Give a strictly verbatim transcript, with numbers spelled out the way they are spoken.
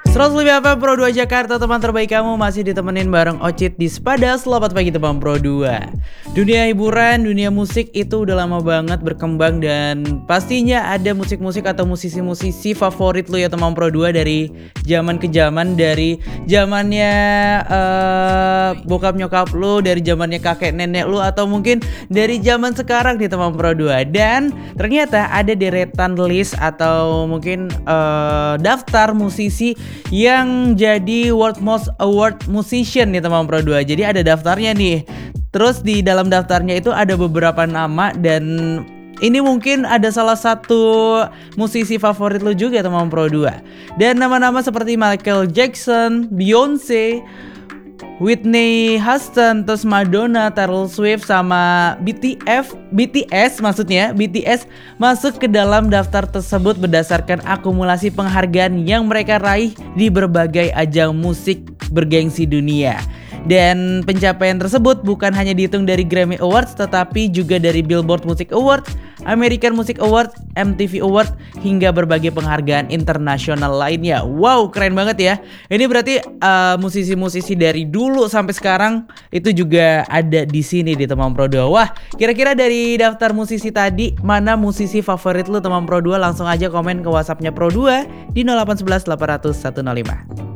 seratus lima F M Pro dua Jakarta, teman terbaik kamu masih ditemenin bareng Ocit di Spada. Selamat pagi teman Pro dua. Dunia hiburan, dunia musik itu udah lama banget berkembang dan pastinya ada musik-musik atau musisi-musisi favorit lu ya teman Pro dua dari zaman ke zaman, dari zamannya uh, bokap nyokap lu, dari zamannya kakek nenek lu, atau mungkin dari zaman sekarang di teman Pro dua. Dan ternyata ada deretan list atau mungkin uh, daftar musisi yang jadi World Most Award Musician nih teman Pro dua. Jadi ada daftarnya nih. Terus di dalam daftarnya itu ada beberapa nama dan ini mungkin ada salah satu musisi favorit lu juga teman Pro dua. Dan nama-nama seperti Michael Jackson, Beyonce, Whitney Houston, terus Madonna, Taylor Swift, sama B T S, B T S maksudnya, B T S masuk ke dalam daftar tersebut berdasarkan akumulasi penghargaan yang mereka raih di berbagai ajang musik bergengsi dunia. Dan pencapaian tersebut bukan hanya dihitung dari Grammy Awards, tetapi juga dari Billboard Music Award, American Music Award, M T V Award, hingga berbagai penghargaan internasional lainnya. Wow, keren banget ya. Ini berarti uh, musisi-musisi dari dulu sampai sekarang itu juga ada di sini di teman Pro dua. Wah, kira-kira dari daftar musisi tadi mana musisi favorit lu teman Pro dua? Langsung aja komen ke WhatsAppnya Pro dua di nol delapan satu satu delapan nol nol satu nol lima.